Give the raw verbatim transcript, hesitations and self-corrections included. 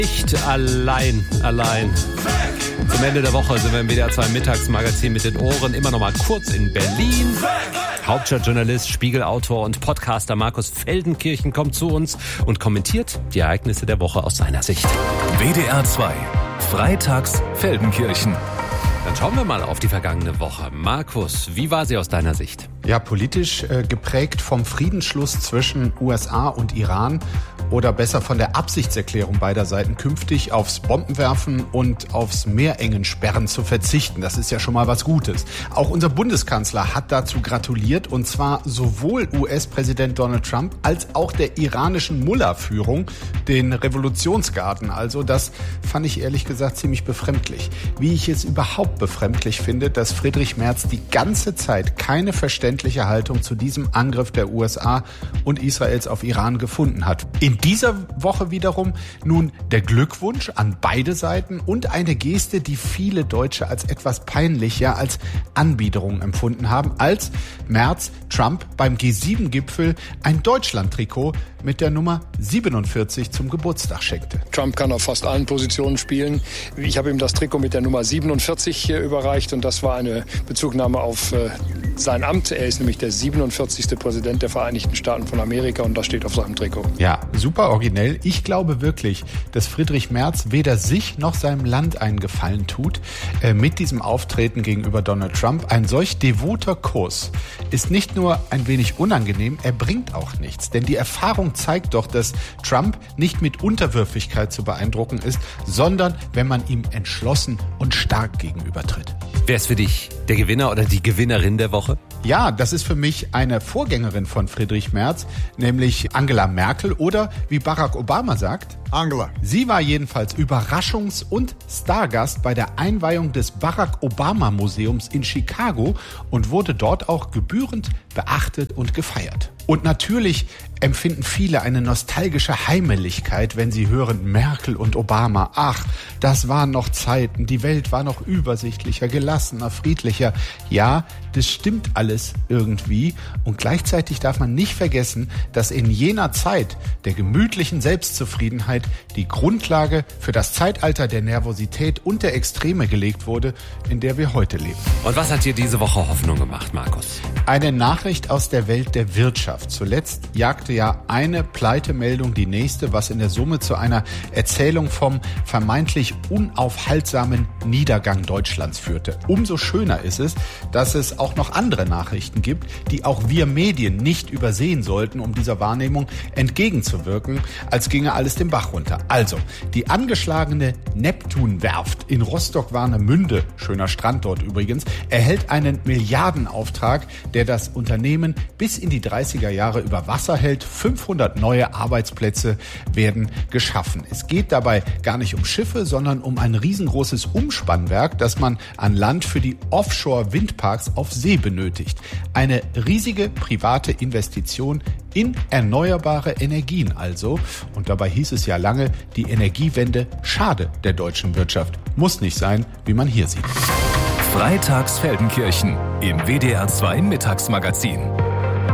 Nicht allein, allein. Zum Ende der Woche sind wir im W D R zwei Mittagsmagazin mit den Ohren immer noch mal kurz in Berlin. Hauptstadtjournalist, Spiegelautor und Podcaster Markus Feldenkirchen kommt zu uns und kommentiert die Ereignisse der Woche aus seiner Sicht. W D R zwei, Freitags Feldenkirchen. Dann schauen wir mal auf die vergangene Woche. Markus, wie war sie aus deiner Sicht? Ja, politisch äh, geprägt vom Friedensschluss zwischen U S A und Iran oder besser von der Absichtserklärung beider Seiten, künftig aufs Bombenwerfen und aufs Meerengensperren zu verzichten. Das ist ja schon mal was Gutes. Auch unser Bundeskanzler hat dazu gratuliert, und zwar sowohl U S-Präsident Donald Trump als auch der iranischen Mullah-Führung, den Revolutionsgarden. Also das fand ich ehrlich gesagt ziemlich befremdlich. Wie ich es überhaupt befremdlich finde, dass Friedrich Merz die ganze Zeit keine verständliche Haltung zu diesem Angriff der U S A und Israels auf Iran gefunden hat. In dieser Woche wiederum nun der Glückwunsch an beide Seiten und eine Geste, die viele Deutsche als etwas peinlich, ja als Anbiederung empfunden haben, als Merz Trump beim G sieben Gipfel ein Deutschland-Trikot mit der Nummer siebenundvierzig zum Geburtstag schenkte. Trump kann auf fast allen Positionen spielen. Ich habe ihm das Trikot mit der Nummer siebenundvierzig überreicht, und das war eine Bezugnahme auf äh, sein Amt. Er ist nämlich der siebenundvierzigste Präsident der Vereinigten Staaten von Amerika, und das steht auf seinem Trikot. Ja, super originell. Ich glaube wirklich, dass Friedrich Merz weder sich noch seinem Land einen Gefallen tut äh, mit diesem Auftreten gegenüber Donald Trump. Ein solch devoter Kurs ist nicht nur ein wenig unangenehm, er bringt auch nichts. Denn die Erfahrung zeigt doch, dass Trump nicht mit Unterwürfigkeit zu beeindrucken ist, sondern wenn man ihm entschlossen und stark gegenübertritt. Wer ist für dich der Gewinner oder die Gewinnerin der Woche? Ja, das ist für mich eine Vorgängerin von Friedrich Merz, nämlich Angela Merkel oder, wie Barack Obama sagt, Angela. Sie war jedenfalls Überraschungs- und Stargast bei der Einweihung des Barack Obama Museums in Chicago und wurde dort auch gebührend beachtet und gefeiert. Und natürlich empfinden viele eine nostalgische Heimeligkeit, wenn sie hören Merkel und Obama. Ach, das waren noch Zeiten, die Welt war noch übersichtlicher, gelassener, friedlicher. Ja, das stimmt alles irgendwie. Und gleichzeitig darf man nicht vergessen, dass in jener Zeit der gemütlichen Selbstzufriedenheit die Grundlage für das Zeitalter der Nervosität und der Extreme gelegt wurde, in der wir heute leben. Und was hat dir diese Woche Hoffnung gemacht, Markus? Eine Nachricht aus der Welt der Wirtschaft. Zuletzt jagte ja eine Pleitemeldung die nächste, was in der Summe zu einer Erzählung vom vermeintlich unaufhaltsamen Niedergang Deutschlands führte. Umso schöner ist es, dass es auch noch andere Nachrichten gibt, die auch wir Medien nicht übersehen sollten, um dieser Wahrnehmung entgegenzuwirken, als ginge alles den Bach runter. Also, die angeschlagene Neptunwerft in Rostock-Warnemünde, schöner Strand dort übrigens, erhält einen Milliardenauftrag, der das Unternehmen bis in die dreißiger Jahre über Wasser hält. fünfhundert neue Arbeitsplätze werden geschaffen. Es geht dabei gar nicht um Schiffe, sondern um ein riesengroßes Umspannwerk, das man an Land für die Offshore-Windparks auf See benötigt. Eine riesige private Investition in erneuerbare Energien also. Und dabei hieß es ja lange, die Energiewende schade der deutschen Wirtschaft. Muss nicht sein, wie man hier sieht. Freitags Feldenkirchen im W D R zwei Mittagsmagazin.